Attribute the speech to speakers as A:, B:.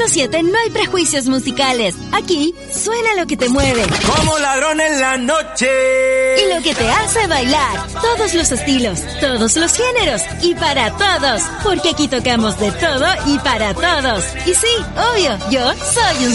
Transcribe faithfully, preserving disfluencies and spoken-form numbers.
A: ciento siete no hay prejuicios musicales. Aquí suena lo que te mueve.
B: Como ladrón en la noche.
A: Y lo que te hace bailar. Todos los estilos, todos los géneros y para todos. Porque aquí tocamos de todo y para todos. Y sí, obvio, yo soy un